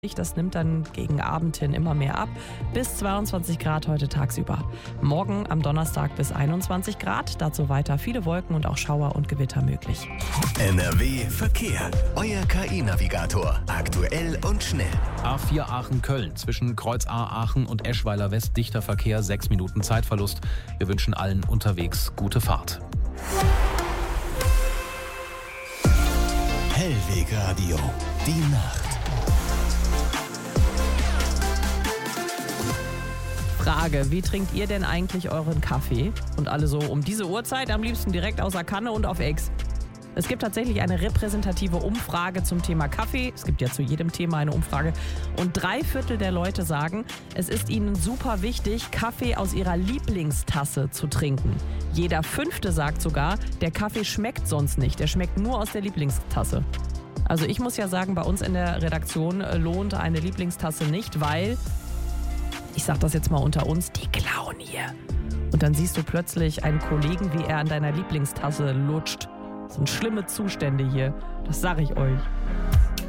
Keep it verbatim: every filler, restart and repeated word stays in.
Das nimmt dann gegen Abend hin immer mehr ab. Bis zweiundzwanzig Grad heute tagsüber. Morgen am Donnerstag bis einundzwanzig Grad. Dazu weiter viele Wolken und auch Schauer und Gewitter möglich. N R W Verkehr. Euer K I-Navigator. Aktuell und schnell. A vier Aachen-Köln. Zwischen Kreuz A-Aachen und Eschweiler West dichter Verkehr. Sechs Minuten Zeitverlust. Wir wünschen allen unterwegs gute Fahrt. Hellwegradio. Die Nacht. Frage, wie trinkt ihr denn eigentlich euren Kaffee? Und alle so um diese Uhrzeit am liebsten direkt aus der Kanne und auf Ex. Es gibt tatsächlich eine repräsentative Umfrage zum Thema Kaffee. Es gibt ja zu jedem Thema eine Umfrage. Und drei Viertel der Leute sagen, es ist ihnen super wichtig, Kaffee aus ihrer Lieblingstasse zu trinken. Jeder Fünfte sagt sogar, der Kaffee schmeckt sonst nicht. Der schmeckt nur aus der Lieblingstasse. Also ich muss ja sagen, bei uns in der Redaktion lohnt eine Lieblingstasse nicht, weil... Ich sag das jetzt mal unter uns, die klauen hier. Und dann siehst du plötzlich einen Kollegen, wie er an deiner Lieblingstasse lutscht. Das sind schlimme Zustände hier, das sag ich euch.